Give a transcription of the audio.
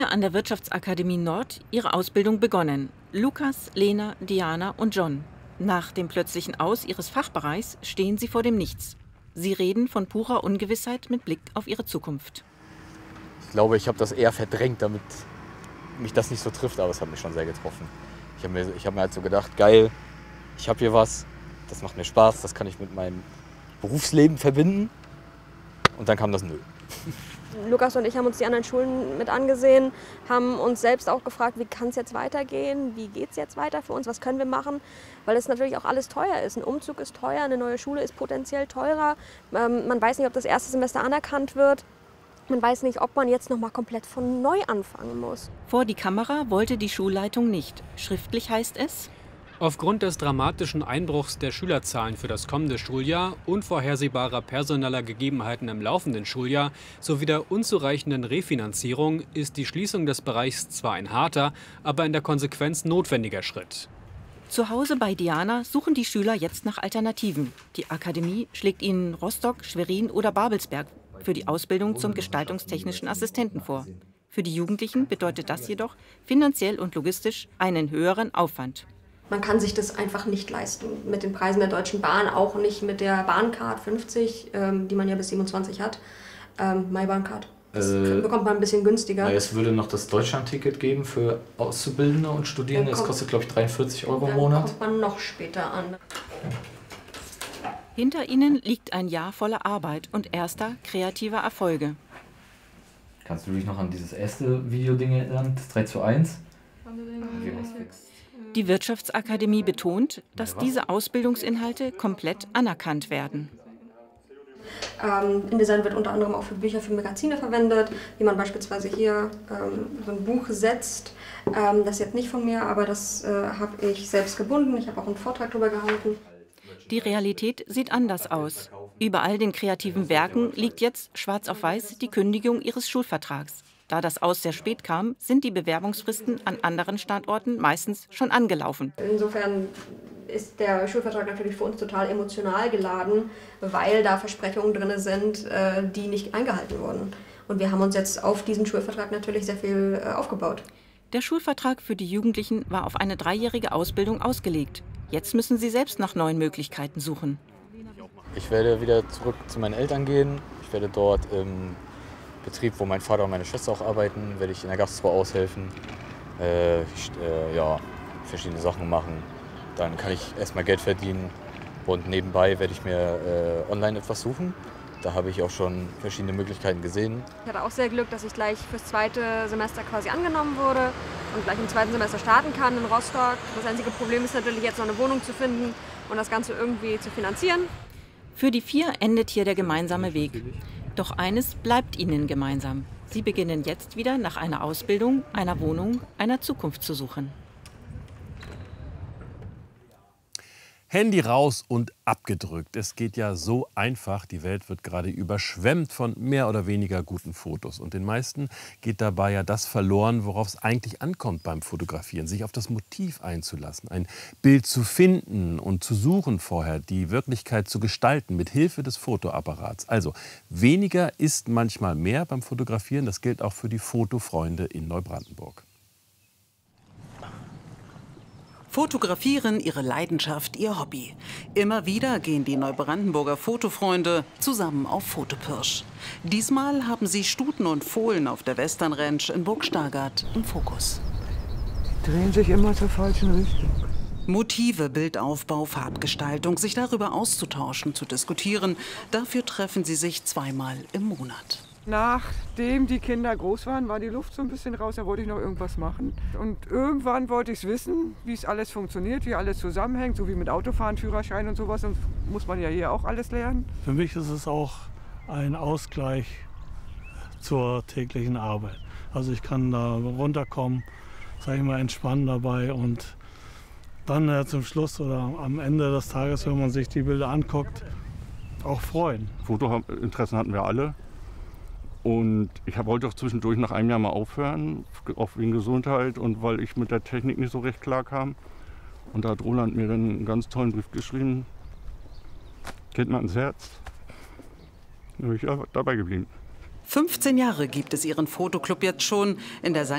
An der Wirtschaftsakademie Nord ihre Ausbildung begonnen. Lukas, Lena, Diana und John. Nach dem plötzlichen Aus ihres Fachbereichs stehen sie vor dem Nichts. Sie reden von purer Ungewissheit mit Blick auf ihre Zukunft. Ich glaube, ich habe das eher verdrängt, damit mich das nicht so trifft, aber es hat mich schon sehr getroffen. Ich hab mir halt so gedacht, geil, ich habe hier was, das macht mir Spaß, das kann ich mit meinem Berufsleben verbinden. Und dann kam das Nö. Lukas und ich haben uns die anderen Schulen mit angesehen, haben uns selbst auch gefragt, wie kann es jetzt weitergehen, wie geht es jetzt weiter für uns, was können wir machen, weil es natürlich auch alles teuer ist. Ein Umzug ist teuer, eine neue Schule ist potenziell teurer, man weiß nicht, ob das erste Semester anerkannt wird, man weiß nicht, ob man jetzt noch mal komplett von neu anfangen muss. Vor die Kamera wollte die Schulleitung nicht. Schriftlich heißt es: Aufgrund des dramatischen Einbruchs der Schülerzahlen für das kommende Schuljahr, unvorhersehbarer personeller Gegebenheiten im laufenden Schuljahr sowie der unzureichenden Refinanzierung ist die Schließung des Bereichs zwar ein harter, aber in der Konsequenz notwendiger Schritt. Zu Hause bei Diana suchen die Schüler jetzt nach Alternativen. Die Akademie schlägt ihnen Rostock, Schwerin oder Babelsberg für die Ausbildung zum gestaltungstechnischen Assistenten vor. Für die Jugendlichen bedeutet das jedoch finanziell und logistisch einen höheren Aufwand. Man kann sich das einfach nicht leisten. Mit den Preisen der Deutschen Bahn, auch nicht mit der Bahncard 50, die man ja bis 27 hat. MyBahncard. Das bekommt man ein bisschen günstiger. Es würde noch das Deutschlandticket geben für Auszubildende und Studierende. Das kostet, glaube ich, 43 € im Monat. Kommt man noch später an. Hinter ihnen liegt ein Jahr voller Arbeit und erster kreativer Erfolge. Kannst du dich noch an dieses erste Video-Ding erinnern? Das 3:1? Die Wirtschaftsakademie betont, dass diese Ausbildungsinhalte komplett anerkannt werden. InDesign wird unter anderem auch für Bücher, für Magazine verwendet, wie man beispielsweise hier so ein Buch setzt. Das ist jetzt nicht von mir, aber das habe ich selbst gebunden. Ich habe auch einen Vortrag darüber gehalten. Die Realität sieht anders aus. Über all den kreativen Werken liegt jetzt schwarz auf weiß die Kündigung ihres Schulvertrags. Da das Aus sehr spät kam, sind die Bewerbungsfristen an anderen Standorten meistens schon angelaufen. Insofern ist der Schulvertrag natürlich für uns total emotional geladen, weil da Versprechungen drin sind, die nicht eingehalten wurden. Und wir haben uns jetzt auf diesen Schulvertrag natürlich sehr viel aufgebaut. Der Schulvertrag für die Jugendlichen war auf eine 3-jährige Ausbildung ausgelegt. Jetzt müssen sie selbst nach neuen Möglichkeiten suchen. Ich werde wieder zurück zu meinen Eltern gehen. Ich werde dort im Betrieb, wo mein Vater und meine Schwester auch arbeiten, werde ich in der Gastro aushelfen, verschiedene Sachen machen. Dann kann ich erstmal Geld verdienen und nebenbei werde ich mir online etwas suchen. Da habe ich auch schon verschiedene Möglichkeiten gesehen. Ich hatte auch sehr Glück, dass ich gleich fürs zweite Semester quasi angenommen wurde und gleich im zweiten Semester starten kann in Rostock. Das einzige Problem ist natürlich jetzt noch eine Wohnung zu finden und das Ganze irgendwie zu finanzieren. Für die 4 endet hier der gemeinsame Weg. Doch eines bleibt ihnen gemeinsam. Sie beginnen jetzt wieder nach einer Ausbildung, einer Wohnung, einer Zukunft zu suchen. Handy raus und abgedrückt. Es geht ja so einfach. Die Welt wird gerade überschwemmt von mehr oder weniger guten Fotos. Und den meisten geht dabei ja das verloren, worauf es eigentlich ankommt beim Fotografieren. Sich auf das Motiv einzulassen, ein Bild zu finden und zu suchen vorher, die Wirklichkeit zu gestalten mit Hilfe des Fotoapparats. Also weniger ist manchmal mehr beim Fotografieren. Das gilt auch für die Fotofreunde in Neubrandenburg. Fotografieren, ihre Leidenschaft, ihr Hobby. Immer wieder gehen die Neubrandenburger Fotofreunde zusammen auf Fotopirsch. Diesmal haben sie Stuten und Fohlen auf der Western Ranch in Burg Stargard im Fokus. Die drehen sich immer zur falschen Richtung. Motive, Bildaufbau, Farbgestaltung, sich darüber auszutauschen, zu diskutieren. Dafür treffen sie sich 2-mal im Monat. Nachdem die Kinder groß waren, war die Luft so ein bisschen raus, da wollte ich noch irgendwas machen. Und irgendwann wollte ich wissen, wie es alles funktioniert, wie alles zusammenhängt, so wie mit Autofahren, Führerschein und sowas. Und muss man ja hier auch alles lernen. Für mich ist es auch ein Ausgleich zur täglichen Arbeit. Also ich kann da runterkommen, sage ich mal, entspannen dabei und dann zum Schluss oder am Ende des Tages, wenn man sich die Bilder anguckt, auch freuen. Fotointeressen hatten wir alle. Und ich wollte auch zwischendurch nach einem Jahr mal aufhören, auch wegen Gesundheit und weil ich mit der Technik nicht so recht klar kam. Und da hat Roland mir dann einen ganz tollen Brief geschrieben. Geht mir ans Herz. Da bin ich dabei geblieben. 15 Jahre gibt es ihren Fotoclub jetzt schon. In der